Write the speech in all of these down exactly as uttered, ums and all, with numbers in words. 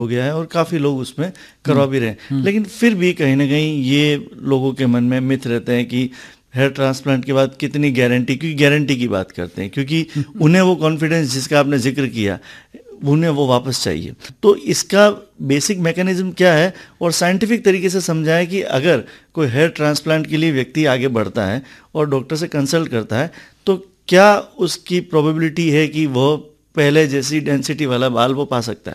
हो गया है और काफ़ी लोग उसमें करवा भी रहे हैं, लेकिन फिर भी कहीं ना कहीं ये लोगों के मन में मिथ रहते हैं कि हेयर ट्रांसप्लांट के बाद कितनी गारंटी, क्योंकि गारंटी की बात करते हैं, क्योंकि उन्हें वो कॉन्फिडेंस जिसका आपने जिक्र किया उन्हें वो वापस चाहिए। तो इसका बेसिक मैकेनिज्म क्या है, और साइंटिफिक तरीके से समझाएं कि अगर कोई हेयर ट्रांसप्लांट के लिए व्यक्ति आगे बढ़ता है और डॉक्टर से कंसल्ट करता है तो क्या उसकी प्रोबेबिलिटी है कि वो पहले जैसी डेंसिटी वाला बाल वो पा सकता है?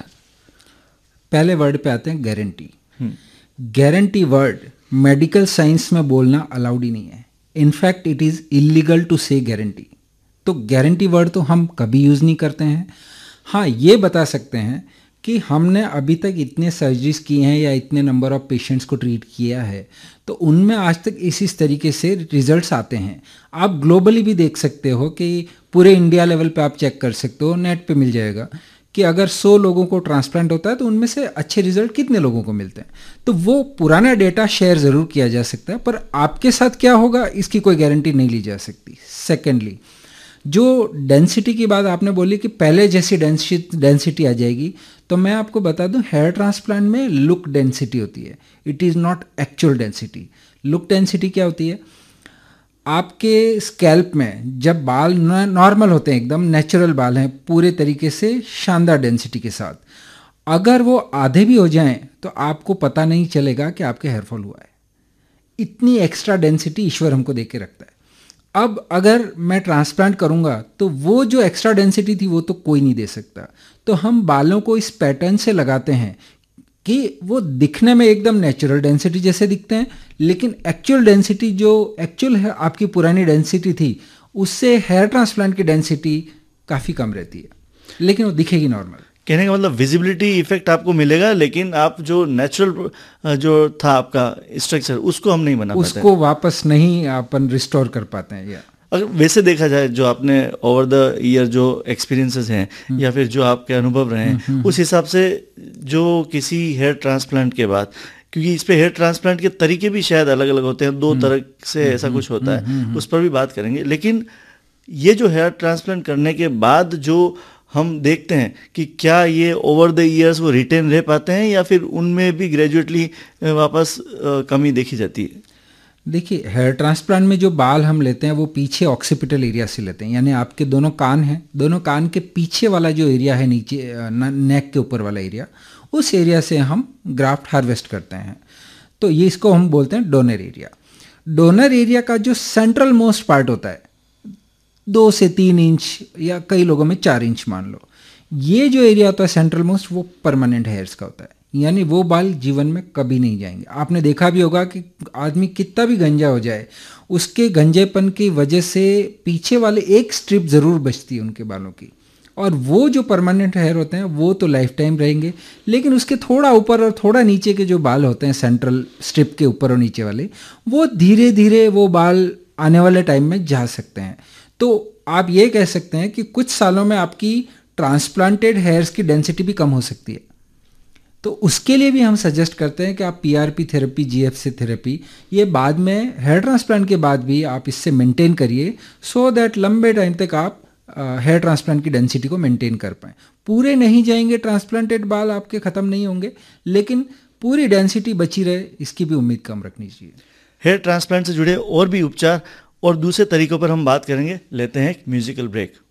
पहले वर्ड पे आते हैं guarantee. Guarantee word medical science में बोलना अलाउड ही नहीं है। In fact it is illegal to से गारंटी। तो गारंटी वर्ड तो हम कभी यूज़ नहीं करते हैं। हाँ, ये बता सकते हैं कि हमने अभी तक इतने सर्जरीज किए हैं या इतने नंबर ऑफ पेशेंट्स को ट्रीट किया है तो उनमें आज तक इस इस तरीके से रिजल्ट्स आते हैं। आप ग्लोबली भी देख सकते हो कि पूरे इंडिया लेवल पे आप चेक कर सकते हो, नेट पे मिल जाएगा कि अगर सौ लोगों को ट्रांसप्लांट होता है तो उनमें से अच्छे रिजल्ट कितने लोगों को मिलते हैं। तो वो पुराना डेटा शेयर ज़रूर किया जा सकता है, पर आपके साथ क्या होगा इसकी कोई गारंटी नहीं ली जा सकती। सेकेंडली, जो डेंसिटी की बात आपने बोली कि पहले जैसी डेंसिटी डेंसिटी आ जाएगी, तो मैं आपको बता दूं हेयर ट्रांसप्लांट में लुक डेंसिटी होती है, it is not actual density. Look density क्या होती है? आपके स्कैल्प में जब बाल नॉर्मल होते हैं, एकदम नेचुरल बाल हैं पूरे तरीके से शानदार डेंसिटी के साथ, अगर वो आधे भी हो जाएं तो आपको पता नहीं चलेगा कि आपके हेयरफॉल हुआ है। इतनी एक्स्ट्रा डेंसिटी ईश्वर हमको दे के रखता है। अब अगर मैं ट्रांसप्लांट करूंगा तो वो जो एक्स्ट्रा डेंसिटी थी वो तो कोई नहीं दे सकता। तो हम बालों को इस पैटर्न से लगाते हैं कि वो दिखने में एकदम नेचुरल डेंसिटी जैसे दिखते हैं, लेकिन एक्चुअल डेंसिटी जो एक्चुअल है आपकी पुरानी डेंसिटी थी उससे हेयर ट्रांसप्लांट की डेंसिटी काफ़ी कम रहती है, लेकिन वो दिखेगी नॉर्मल। कहने का मतलब विजिबिलिटी इफेक्ट आपको मिलेगा, लेकिन आप जो नेचुरल जो था आपका स्ट्रक्चर उसको हम नहीं बना पाते, उसको वापस नहीं अपन रिस्टोर कर पाते हैं। या अगर वैसे देखा जाए जो आपने ओवर द ईयर जो एक्सपीरियंसेस हैं या फिर जो आपके अनुभव रहे हैं उस हिसाब से जो किसी हेयर ट्रांसप्लांट के बाद, क्योंकि इस पे हेयर ट्रांसप्लांट के तरीके भी शायद अलग अलग होते हैं, दो तरह से ऐसा कुछ होता है, उस पर भी बात करेंगे, लेकिन ये जो हेयर ट्रांसप्लांट करने के बाद जो हम देखते हैं कि क्या ये ओवर द ईयर्स वो रिटेन रह पाते हैं या फिर उनमें भी ग्रेजुएटली वापस कमी देखी जाती है? देखिए, हेयर ट्रांसप्लांट में जो बाल हम लेते हैं वो पीछे ऑक्सीपिटल एरिया से लेते हैं, यानी आपके दोनों कान हैं, दोनों कान के पीछे वाला जो एरिया है, नीचे नेक के ऊपर वाला एरिया, उस एरिया से हम ग्राफ्ट हार्वेस्ट करते हैं। तो ये इसको हम बोलते हैं डोनर एरिया। डोनर एरिया का जो सेंट्रल मोस्ट पार्ट होता है, दो से तीन इंच या कई लोगों में चार इंच मान लो, ये जो एरिया होता है सेंट्रल मोस्ट, वो परमानेंट हेयर्स का होता है, यानी वो बाल जीवन में कभी नहीं जाएंगे। आपने देखा भी होगा कि आदमी कितना भी गंजा हो जाए, उसके गंजेपन की वजह से पीछे वाले एक स्ट्रिप ज़रूर बचती है उनके बालों की, और वो जो परमानेंट हेयर होते हैं वो तो लाइफ टाइम रहेंगे, लेकिन उसके थोड़ा ऊपर और थोड़ा नीचे के जो बाल होते हैं सेंट्रल स्ट्रिप के ऊपर और नीचे वाले, वो धीरे धीरे वो बाल आने वाले टाइम में जा सकते हैं। तो आप ये कह सकते हैं कि कुछ सालों में आपकी ट्रांसप्लांटेड हेयर्स की डेंसिटी भी कम हो सकती है। तो उसके लिए भी हम सजेस्ट करते हैं कि आप पीआरपी थेरेपी, जीएफसी थेरेपी, ये बाद में हेयर ट्रांसप्लांट के बाद भी आप इससे मेंटेन करिए, सो दैट लंबे टाइम तक आप हेयर ट्रांसप्लांट की डेंसिटी को मेंटेन कर पाएँ। पूरे नहीं जाएंगे, ट्रांसप्लांटेड बाल आपके ख़त्म नहीं होंगे, लेकिन पूरी डेंसिटी बची रहे, इसकी भी उम्मीद कम रखनी चाहिए। हेयर ट्रांसप्लांट से जुड़े और भी उपचार और दूसरे तरीकों पर हम बात करेंगे। लेते हैं एक म्यूजिकल ब्रेक।